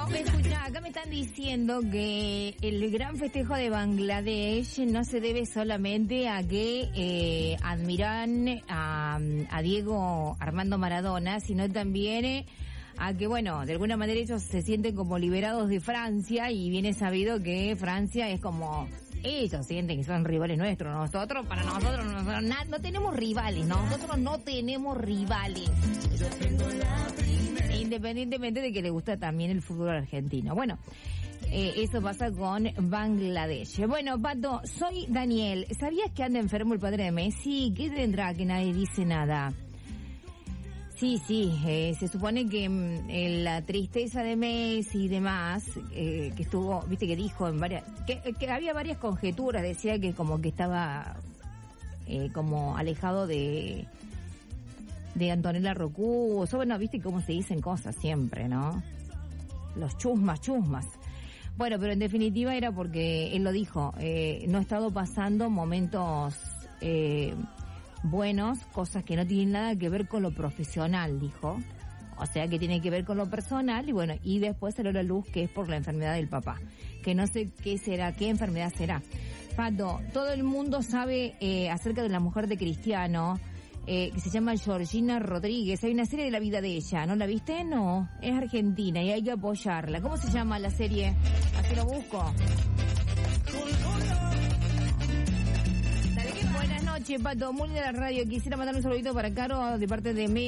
Escucha, acá me están diciendo que el gran festejo de Bangladesh no se debe solamente a que admiran a Diego Armando Maradona, sino también a que, bueno, de alguna manera ellos se sienten como liberados de Francia, y viene sabido que Francia es como... Ellos sienten que son rivales nuestros. Para nosotros no tenemos rivales. Nosotros no tenemos rivales. Independientemente de que le gusta también el fútbol argentino. Bueno, eso pasa con Bangladesh. Bueno, Pato, soy Daniel. ¿Sabías que anda enfermo el padre de Messi? ¿Qué tendrá que nadie dice nada? Sí, se supone que la tristeza de Messi y demás, que estuvo, viste que dijo en varias, que había varias conjeturas, decía que como que estaba como alejado de Antonella Roccuzzo, bueno, viste cómo se dicen cosas siempre, ¿no? Los chusmas. Bueno, pero en definitiva era porque él lo dijo, no ha estado pasando momentos buenos, cosas que no tienen nada que ver con lo profesional, dijo. O sea, que tiene que ver con lo personal, y bueno, y después salió a la luz que es por la enfermedad del papá. Que no sé qué será, qué enfermedad será. Pato, todo el mundo sabe acerca de la mujer de Cristiano, que se llama Georgina Rodríguez. Hay una serie de la vida de ella, ¿no la viste? No, es argentina y hay que apoyarla. ¿Cómo se llama la serie? Así lo busco. Buenas noches, Pato, muy de la radio. Quisiera mandar un saludito para Caro de parte de